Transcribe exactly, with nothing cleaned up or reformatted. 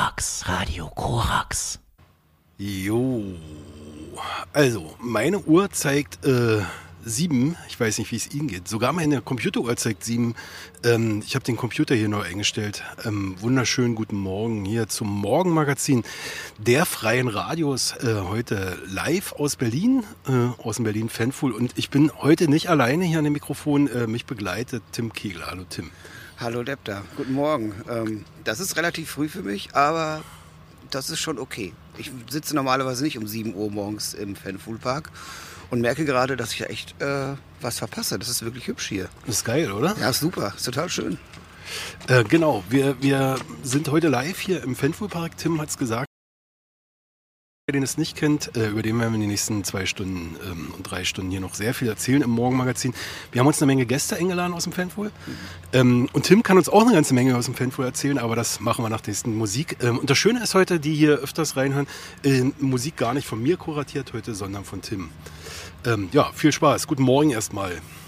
Korax, Radio Korax. Jo, also meine Uhr zeigt äh, sieben. Ich weiß nicht, wie es Ihnen geht. Sogar meine Computeruhr zeigt sieben. Ähm, ich habe den Computer hier neu eingestellt. Ähm, wunderschönen guten Morgen hier zum Morgenmagazin der Freien Radios. Äh, heute live aus Berlin, äh, aus dem Berlin Fanpool. Und ich bin heute nicht alleine hier an dem Mikrofon. Äh, mich begleitet Tim Kegler. Hallo Tim. Hallo Depta, guten Morgen. Ähm, das ist relativ früh für mich, aber das ist schon okay. Ich sitze normalerweise nicht um sieben Uhr morgens im Fanpool-Park und merke gerade, dass ich ja echt äh, was verpasse. Das ist wirklich hübsch hier. Das ist geil, oder? Ja, ist super. Ist total schön. Äh, genau, wir, wir sind heute live hier im Fanpool-Park. Tim hat es gesagt. Wer den es nicht kennt, äh, über den werden wir in den nächsten zwei Stunden ähm, und drei Stunden hier noch sehr viel erzählen im Morgenmagazin. Wir haben uns eine Menge Gäste eingeladen aus dem Fanpool. Mhm. Ähm, und Tim kann uns auch eine ganze Menge aus dem Fanpool erzählen, aber das machen wir nach der nächsten Musik. Ähm, und das Schöne ist heute, die hier öfters reinhören, äh, Musik gar nicht von mir kuratiert heute, sondern von Tim. Ähm, ja, viel Spaß. Guten Morgen erstmal.